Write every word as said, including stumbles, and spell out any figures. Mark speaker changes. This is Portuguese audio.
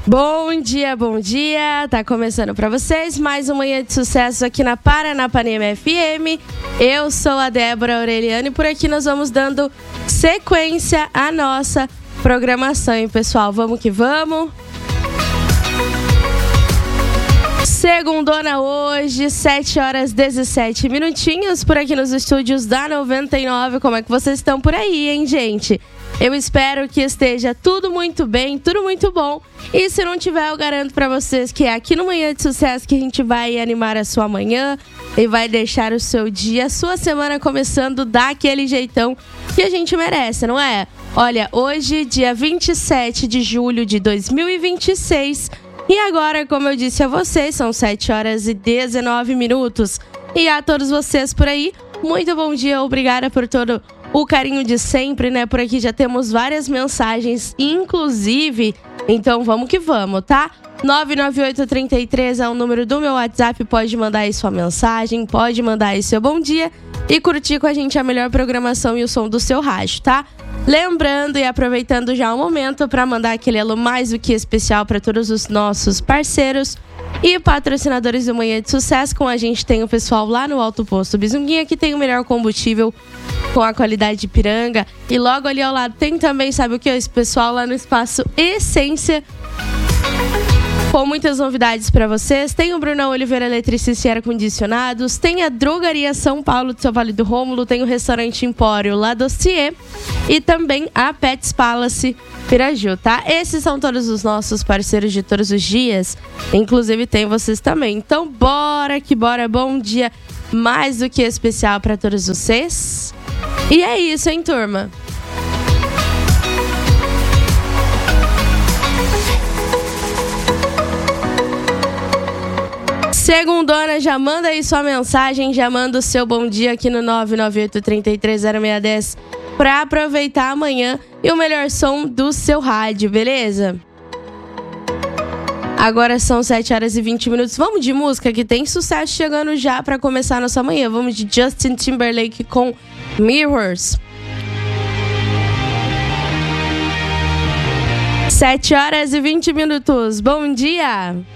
Speaker 1: Bom dia, bom dia. Tá começando pra vocês mais uma manhã de sucesso aqui na Paranapanema F M. Eu sou a Débora Aureliano e por aqui nós vamos dando sequência à nossa programação, hein, pessoal? Vamos que vamos. Segundona hoje, sete horas e dezessete minutinhos por aqui nos estúdios da noventa e nove. Como é que vocês estão por aí, hein, gente? Eu espero que esteja tudo muito bem, tudo muito bom. E se não tiver, eu garanto pra vocês que é aqui no Manhã de Sucesso que a gente vai animar a sua manhã e vai deixar o seu dia, a sua semana começando daquele jeitão que a gente merece, não é? Olha, hoje, dia vinte e sete de julho de dois mil e vinte e seis. E agora, como eu disse a vocês, são sete horas e dezenove minutos. E a todos vocês por aí, muito bom dia, obrigada por todo o carinho de sempre, né? Por aqui já temos várias mensagens, inclusive, então vamos que vamos, tá? nove nove oito três três é o número do meu WhatsApp, pode mandar aí sua mensagem, pode mandar aí seu bom dia e curtir com a gente a melhor programação e o som do seu rádio, tá? Lembrando e aproveitando já o momento para mandar aquele alô mais do que especial para todos os nossos parceiros e patrocinadores do Manhã de Sucesso. Com a gente tem o pessoal lá no Alto Posto Bizunguinha, que tem o melhor combustível com a qualidade de Piranga. E logo ali ao lado tem também, sabe o que? Esse pessoal lá no Espaço Essência, com muitas novidades para vocês. Tem o Brunão Oliveira Eletricista e Ar-Condicionados, tem a Drogaria São Paulo do Seu Vale do Rômulo, tem o Restaurante Empório La Dossier e também a Pets Palace Piraju, tá? Esses são todos os nossos parceiros de todos os dias, inclusive tem vocês também. Então bora que bora, bom dia mais do que especial para todos vocês. E é isso, hein, turma? Segundona, já manda aí sua mensagem, já manda o seu bom dia aqui no nove nove oito três três zero seis um zero pra aproveitar amanhã e o melhor som do seu rádio, beleza? Agora são sete horas e vinte minutos. Vamos de música que tem sucesso chegando já pra começar a nossa manhã. Vamos de Justin Timberlake com Mirrors. sete horas e vinte minutos. Bom dia!